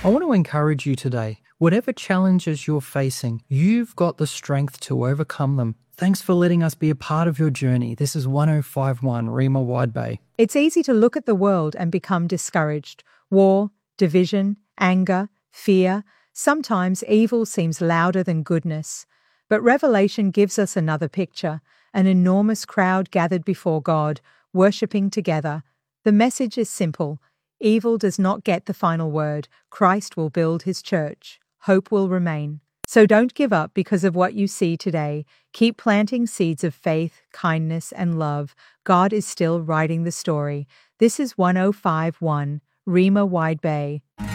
I want to encourage you today. Whatever challenges you're facing, you've got the strength to overcome them. Thanks for letting us be a part of your journey. This is 1051 Rima Wide Bay. It's easy to look at the world and become discouraged. War, division, anger, fear. Sometimes evil seems louder than goodness. But Revelation gives us another picture, an enormous crowd gathered before God, worshipping together. The message is simple. Evil does not get the final word. Christ will build his church. Hope will remain. So don't give up because of what you see today. Keep planting seeds of faith, kindness, and love. God is still writing the story. This is 1051 Rima Wide Bay.